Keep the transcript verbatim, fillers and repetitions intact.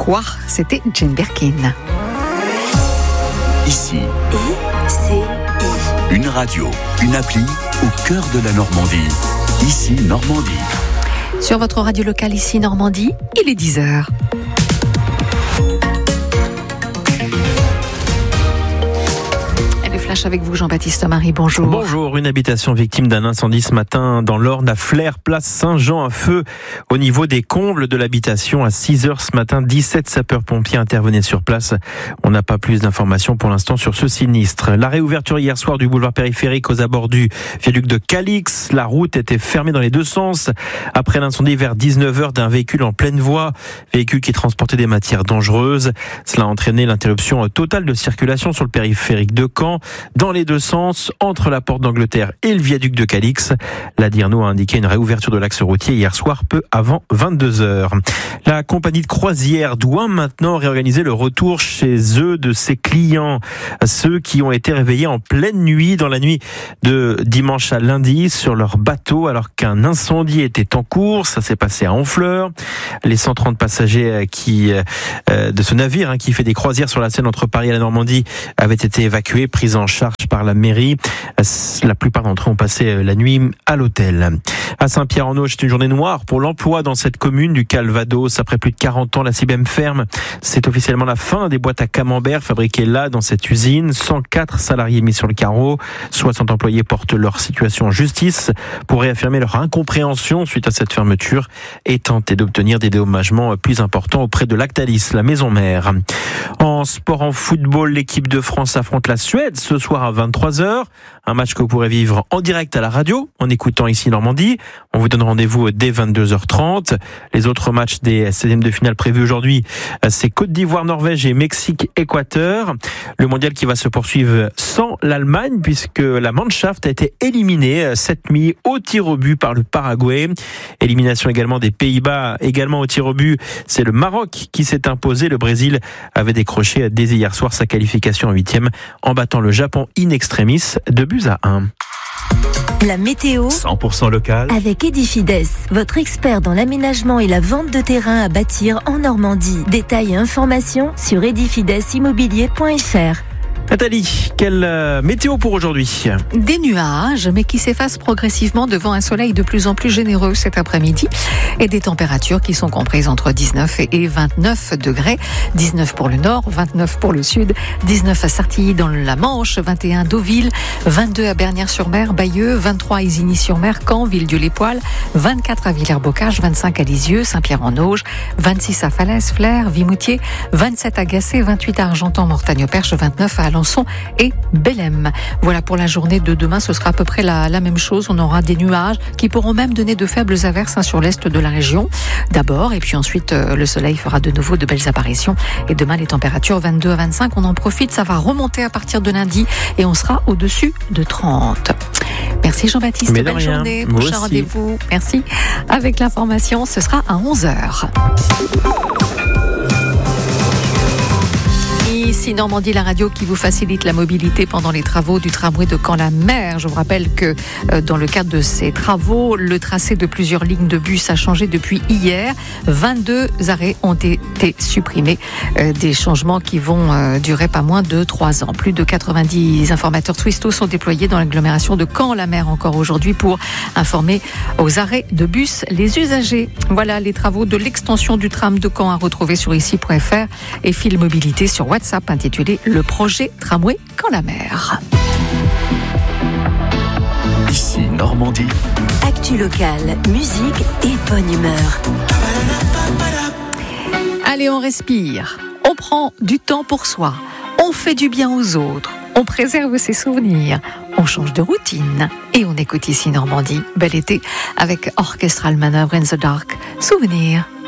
Quoi ? C'était Jane Birkin. Ici, I C I. une radio, une appli au cœur de la Normandie. Ici, Normandie. Sur votre radio locale, ici Normandie, il est dix heures. Avec vous, Jean-Baptiste Marie, bonjour. Bonjour, une habitation victime d'un incendie ce matin dans l'Orne à Flers, place Saint-Jean, un feu au niveau des combles de l'habitation à six heures ce matin. dix-sept sapeurs-pompiers intervenaient sur place. On n'a pas plus d'informations pour l'instant sur ce sinistre. La réouverture hier soir du boulevard périphérique aux abords du viaduc de Calix. La route était fermée dans les deux sens après l'incendie vers dix-neuf heures d'un véhicule en pleine voie, véhicule qui transportait des matières dangereuses. Cela a entraîné l'interruption totale de circulation sur le périphérique de Caen, dans les deux sens, entre la porte d'Angleterre et le viaduc de Calix. La Dirno a indiqué une réouverture de l'axe routier hier soir, peu avant vingt-deux heures. La compagnie de croisière doit maintenant réorganiser le retour chez eux de ses clients, ceux qui ont été réveillés en pleine nuit, dans la nuit de dimanche à lundi, sur leur bateau, alors qu'un incendie était en cours. Ça s'est passé à Honfleur. Les cent trente passagers qui, euh, de ce navire hein, qui fait des croisières sur la Seine entre Paris et la Normandie avaient été évacués, pris en charge par la mairie. La plupart d'entre eux ont passé la nuit à l'hôtel. À Saint-Pierre-en-Auge, c'est une journée noire pour l'emploi dans cette commune du Calvados. Après plus de quarante ans, la Cibem ferme. C'est officiellement la fin des boîtes à camembert fabriquées là, dans cette usine. cent quatre salariés mis sur le carreau. soixante employés portent leur situation en justice pour réaffirmer leur incompréhension suite à cette fermeture et tenter d'obtenir des dédommagements plus importants auprès de Lactalis, la maison mère. En sport, en football, l'équipe de France affronte la Suède ce soir à vingt-trois heures. Un match que vous pourrez vivre en direct à la radio, en écoutant ici Normandie. On vous donne rendez-vous dès vingt-deux heures trente. Les autres matchs des seizièmes de finale prévus aujourd'hui, c'est Côte d'Ivoire, Norvège et Mexique, Équateur. Le mondial qui va se poursuivre sans l'Allemagne, puisque la Mannschaft a été éliminée cette nuit au tir au but par le Paraguay. Élimination également des Pays-Bas, également au tir au but. C'est le Maroc qui s'est imposé. Le Brésil avait décroché dès hier soir sa qualification en huitième en battant le Japon in extremis de buts à un. La météo cent pour cent local avec Edifides, votre expert dans l'aménagement et la vente de terrain à bâtir en Normandie. Détails et informations sur edifides immobilier point f r. Nathalie, quelle euh, météo pour aujourd'hui ? Des nuages, mais qui s'effacent progressivement devant un soleil de plus en plus généreux cet après-midi et des températures qui sont comprises entre dix-neuf et vingt-neuf degrés. dix-neuf pour le nord, vingt-neuf pour le sud, dix-neuf à Sartilly dans la Manche, vingt et un Deauville, vingt-deux à Bernières-sur-Mer, Bayeux, vingt-trois à Isigny-sur-Mer, Caen, Villedieu-les-Poêles, vingt-quatre à Villers-Bocage, vingt-cinq à Lisieux, Saint-Pierre-en-Auge, vingt-six à Falaise, Flers, Vimoutier, vingt-sept à Gacé, vingt-huit à Argentan, Mortagne-au-Perche, vingt-neuf à Alençon et Bellem. Voilà pour la journée de demain, ce sera à peu près la, la même chose. On aura des nuages qui pourront même donner de faibles averses hein, sur l'est de la région d'abord, et puis ensuite euh, le soleil fera de nouveau de belles apparitions. Et demain les températures vingt-deux à vingt-cinq, on en profite, ça va remonter à partir de lundi et on sera au-dessus de trente. Merci Jean-Baptiste, Mais belle rien. journée. Moi Prochain aussi. rendez-vous, merci. Avec l'information, ce sera à onze heures. Ici Normandie, la radio qui vous facilite la mobilité pendant les travaux du tramway de Caen-la-Mer. Je vous rappelle que euh, dans le cadre de ces travaux, le tracé de plusieurs lignes de bus a changé depuis hier. vingt-deux arrêts ont été supprimés. Euh, des changements qui vont euh, durer pas moins de trois ans. Plus de quatre-vingt-dix informateurs Twisto sont déployés dans l'agglomération de Caen-la-Mer encore aujourd'hui pour informer aux arrêts de bus les usagers. Voilà les travaux de l'extension du tram de Caen à retrouver sur ici point f r et Fil Mobilité sur WhatsApp intitulé Le projet tramway Caen-la-Mer. Ici Normandie. Actu locale, musique et bonne humeur. Allez, on respire. On prend du temps pour soi. On fait du bien aux autres. On préserve ses souvenirs. On change de routine. Et on écoute ici Normandie. Bel été avec Orchestral Manœuvre in the Dark. Souvenirs.